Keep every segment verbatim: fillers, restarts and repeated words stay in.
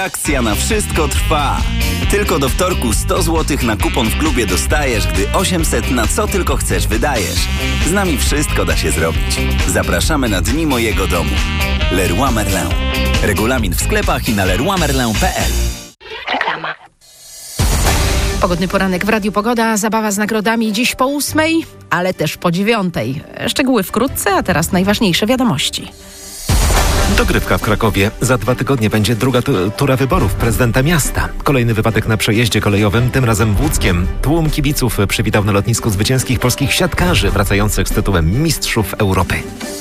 Akcja na wszystko trwa. Tylko do wtorku sto złotych na kupon w klubie dostajesz, gdy osiemset na co tylko chcesz wydajesz. Z nami wszystko da się zrobić. Zapraszamy na Dni Mojego Domu. Leroy Merlin. Regulamin w sklepach i na leroy merlin kropka p l. Reklama. Pogodny poranek w Radiu Pogoda. Zabawa z nagrodami dziś po ósmej, ale też po dziewiątej. Szczegóły wkrótce, a teraz najważniejsze wiadomości. Dogrywka w Krakowie. Za dwa tygodnie będzie druga tu- tura wyborów prezydenta miasta. Kolejny wypadek na przejeździe kolejowym, tym razem w Łódzkiem. Tłum kibiców przywitał na lotnisku zwycięskich polskich siatkarzy wracających z tytułem Mistrzów Europy.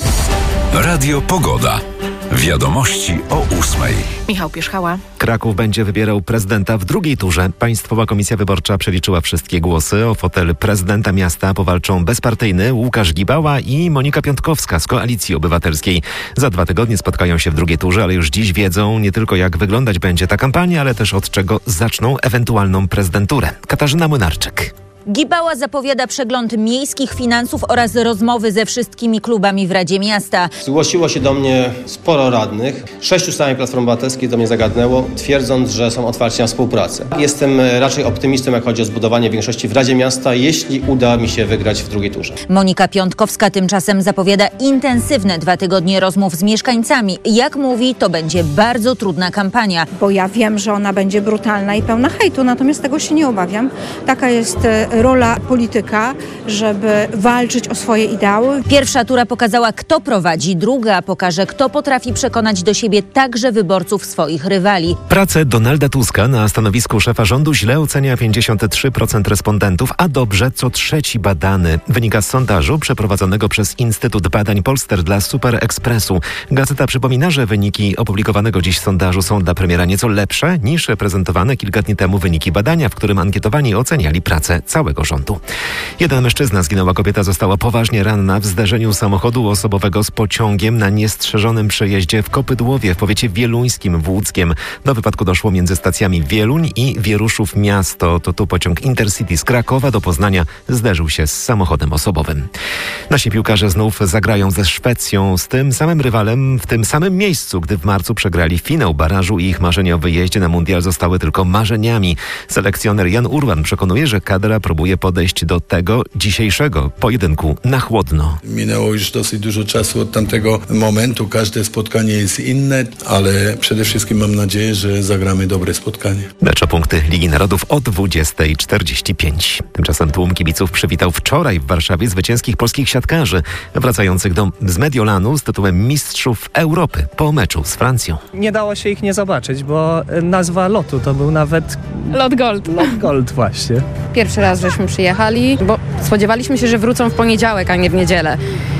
Radio Pogoda. Wiadomości o ósmej. Michał Pierzchała. Kraków będzie wybierał prezydenta w drugiej turze. Państwowa Komisja Wyborcza przeliczyła wszystkie głosy. O fotel prezydenta miasta powalczą bezpartyjny Łukasz Gibała i Monika Piątkowska z Koalicji Obywatelskiej. Za dwa tygodnie spotkają się w drugiej turze, ale już dziś wiedzą nie tylko jak wyglądać będzie ta kampania, ale też od czego zaczną ewentualną prezydenturę. Katarzyna Młynarczyk. Gibała zapowiada przegląd miejskich finansów oraz rozmowy ze wszystkimi klubami w Radzie Miasta. Zgłosiło się do mnie sporo radnych. Sześciu z samej Platformy Obywatelskiej do mnie zagadnęło, twierdząc, że są otwarci na współpracę. Jestem raczej optymistą, jak chodzi o zbudowanie większości w Radzie Miasta, jeśli uda mi się wygrać w drugiej turze. Monika Piątkowska tymczasem zapowiada intensywne dwa tygodnie rozmów z mieszkańcami. Jak mówi, to będzie bardzo trudna kampania. Bo ja wiem, że ona będzie brutalna i pełna hejtu, natomiast tego się nie obawiam. Taka jest rola polityka, żeby walczyć o swoje ideały. Pierwsza tura pokazała, kto prowadzi, druga pokaże, kto potrafi przekonać do siebie także wyborców swoich rywali. Pracę Donalda Tuska na stanowisku szefa rządu źle ocenia pięćdziesiąt trzy procent respondentów, a dobrze co trzeci badany. Wynika z sondażu przeprowadzonego przez Instytut Badań Polster dla Super Expressu. Gazeta przypomina, że wyniki opublikowanego dziś sondażu są dla premiera nieco lepsze niż prezentowane kilka dni temu wyniki badania, w którym ankietowani oceniali pracę całego rządu. Jeden mężczyzna zginął, a kobieta została poważnie ranna w zderzeniu samochodu osobowego z pociągiem na niestrzeżonym przejeździe w Kopydłowie w powiecie wieluńskim w Łódzkiem. Do wypadku doszło między stacjami Wieluń i Wieruszów Miasto. To tu pociąg Intercity z Krakowa do Poznania zderzył się z samochodem osobowym. Nasi piłkarze znów zagrają ze Szwecją, z tym samym rywalem w tym samym miejscu, gdy w marcu przegrali finał barażu i ich marzenia o wyjeździe na mundial zostały tylko marzeniami. Selekcjoner Jan Urban przekonuje, że kadra próbuje podejść do tego dzisiejszego pojedynku na chłodno. Minęło już dosyć dużo czasu od tamtego momentu. Każde spotkanie jest inne, ale przede wszystkim mam nadzieję, że zagramy dobre spotkanie. Mecz o punkty Ligi Narodów o dwudziesta czterdzieści pięć. Tymczasem tłum kibiców przywitał wczoraj w Warszawie zwycięskich polskich siatkarzy wracających do, z Mediolanu z tytułem Mistrzów Europy po meczu z Francją. Nie dało się ich nie zobaczyć, bo nazwa lotu to był nawet... Lot Gold. Lot Gold właśnie. Pierwszy raz żeśmy przyjechali, bo spodziewaliśmy się, że wrócą w poniedziałek, a nie w niedzielę.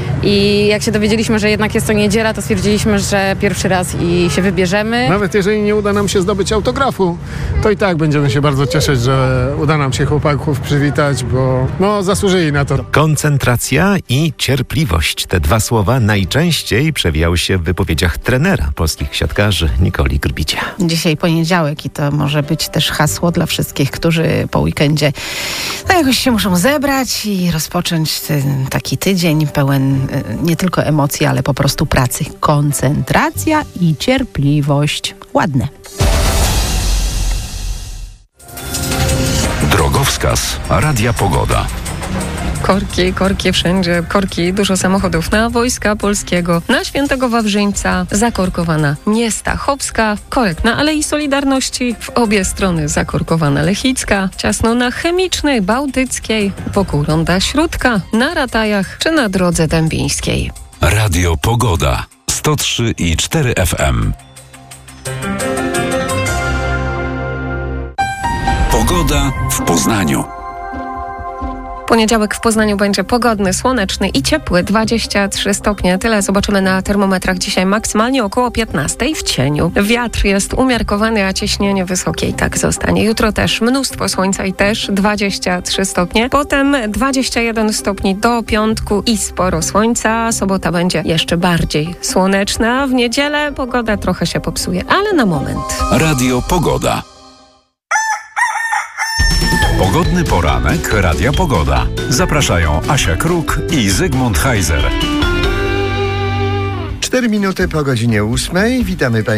I jak się dowiedzieliśmy, że jednak jest to niedziela, to stwierdziliśmy, że pierwszy raz i się wybierzemy. Nawet jeżeli nie uda nam się zdobyć autografu, to i tak będziemy się bardzo cieszyć, że uda nam się chłopaków przywitać, bo no, zasłużyli na to. Koncentracja i cierpliwość. Te dwa słowa najczęściej przewijały się w wypowiedziach trenera polskich siatkarzy Nikoli Grbicia. Dzisiaj poniedziałek i to może być też hasło dla wszystkich, którzy po weekendzie no, jakoś się muszą zebrać i rozpocząć ten taki tydzień pełen nie tylko emocji, ale po prostu pracy. Koncentracja i cierpliwość. Ładne. Drogowskaz Radia Pogoda. Korki, korki wszędzie, korki, dużo samochodów na Wojska Polskiego, na Świętego Wawrzyńca, zakorkowana Niestachowska, korek na Alei Solidarności, w obie strony zakorkowana Lechicka, ciasno na Chemicznej, Bałtyckiej, wokół ronda Śródka, na Ratajach czy na drodze dębińskiej. Radio Pogoda sto trzy i cztery F M. Pogoda w Poznaniu. Poniedziałek w Poznaniu będzie pogodny, słoneczny i ciepły, dwadzieścia trzy stopnie. Tyle zobaczymy na termometrach dzisiaj, maksymalnie około piętnaście w cieniu. Wiatr jest umiarkowany, a ciśnienie wysokie i tak zostanie. Jutro też mnóstwo słońca i też dwadzieścia trzy stopnie. Potem dwadzieścia jeden stopni do piątku i sporo słońca. Sobota będzie jeszcze bardziej słoneczna. W niedzielę pogoda trochę się popsuje, ale na moment. Radio Pogoda. Pogodny poranek Radia Pogoda. Zapraszają Asia Kruk i Zygmunt Heiser. Cztery minuty po godzinie ósmej. Witamy Państwa.